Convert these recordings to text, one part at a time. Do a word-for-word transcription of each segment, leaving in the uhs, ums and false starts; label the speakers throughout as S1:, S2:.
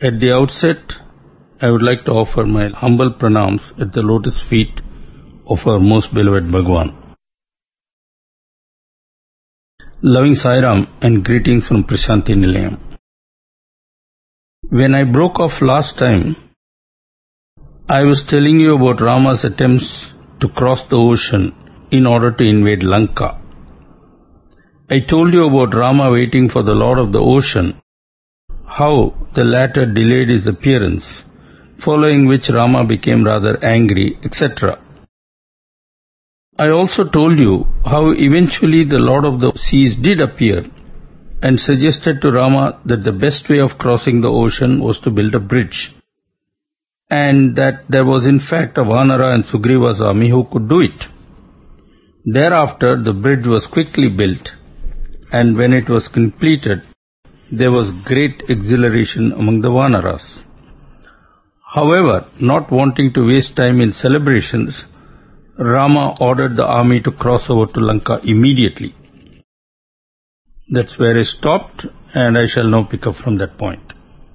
S1: At the outset, I would like to offer my humble pranams at the lotus feet of our most beloved Bhagwan. Loving Sai Ram and greetings from Prashanti Nilayam. When I broke off last time, I was telling you about Rama's attempts to cross the ocean in order to invade Lanka. I told you about Rama waiting for the Lord of the Ocean, how the latter delayed his appearance, following which Rama became rather angry, et cetera. I also told you how eventually the Lord of the Seas did appear and suggested to Rama that the best way of crossing the ocean was to build a bridge, and that there was in fact a Vanara and Sugriva's army who could do it. Thereafter the bridge was quickly built, and when it was completed, there was great exhilaration among the Vanaras. However, not wanting to waste time in celebrations, Rama ordered the army to cross over to Lanka immediately. That's where I stopped, and I shall now pick up from that point.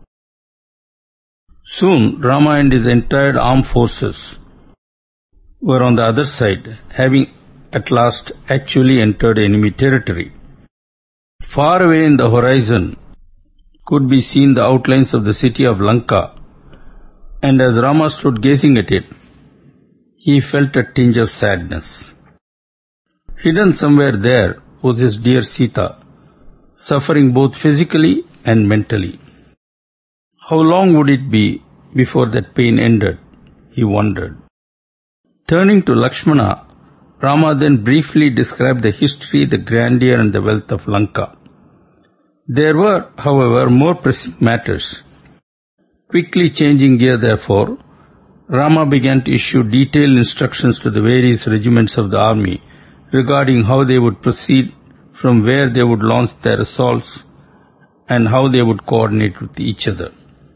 S1: Soon, Rama and his entire armed forces were on the other side, having at last actually entered enemy territory. Far away in the horizon could be seen the outlines of the city of Lanka, and as Rama stood gazing at it, he felt a tinge of sadness. Hidden somewhere there was his dear Sita, suffering both physically and mentally. How long would it be before that pain ended, he wondered. Turning to Lakshmana, Rama then briefly described the history, the grandeur and the wealth of Lanka. There were, however, more pressing matters. Quickly changing gear, therefore, Rama began to issue detailed instructions to the various regiments of the army regarding how they would proceed, from where they would launch their assaults, and how they would coordinate with each other.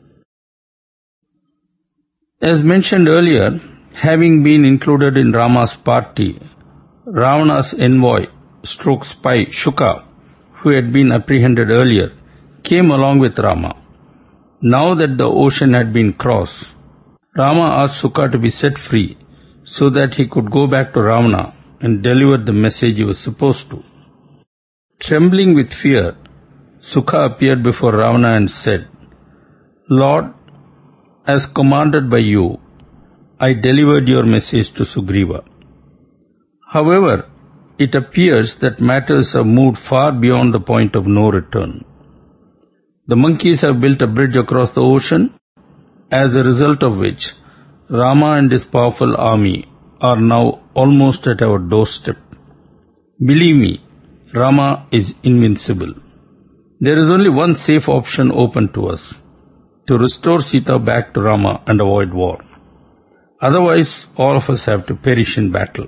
S1: As mentioned earlier, having been included in Rama's party, Ravana's envoy, stroke spy, Shuka, who had been apprehended earlier, came along with Rama. Now that the ocean had been crossed, Rama asked Shuka to be set free so that he could go back to Ravana and deliver the message he was supposed to. Trembling with fear, Shuka appeared before Ravana and said, "Lord, as commanded by you, I delivered your message to Sugriva. However, it appears that matters have moved far beyond the point of no return. The monkeys have built a bridge across the ocean, as a result of which Rama and his powerful army are now almost at our doorstep. Believe me, Rama is invincible. There is only one safe option open to us, to restore Sita back to Rama and avoid war. Otherwise, all of us have to perish in battle."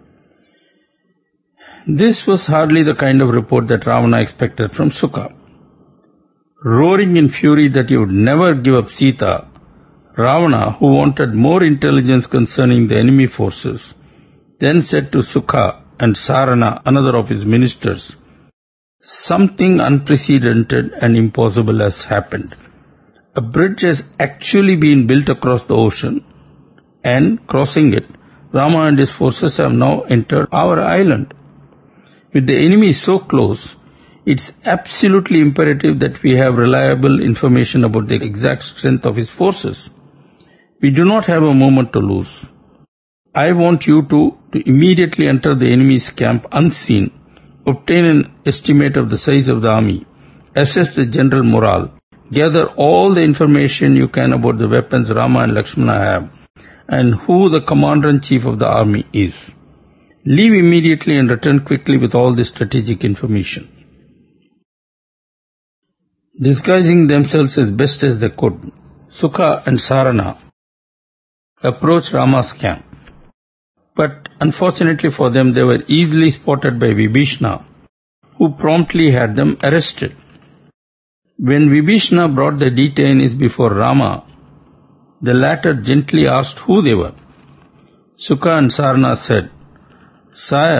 S1: This was hardly the kind of report that Ravana expected from Shuka. Roaring in fury that he would never give up Sita, Ravana, who wanted more intelligence concerning the enemy forces, then said to Sukha and Sarana, another of his ministers, "Something unprecedented and impossible has happened. A bridge has actually been built across the ocean, and crossing it, Rama and his forces have now entered our island. With the enemy so close, it's absolutely imperative that we have reliable information about the exact strength of his forces. We do not have a moment to lose. I want you to, to immediately enter the enemy's camp unseen, obtain an estimate of the size of the army, assess the general morale, gather all the information you can about the weapons Rama and Lakshmana have, and who the commander-in-chief of the army is. Leave immediately and return quickly with all this strategic information." Disguising themselves as best as they could, Sukha and Sarana approached Rama's camp. But unfortunately for them, they were easily spotted by Vibhishana, who promptly had them arrested. When Vibhishana brought the detainees before Rama, the latter gently asked who they were. Sukha and Sarana said, "Sire,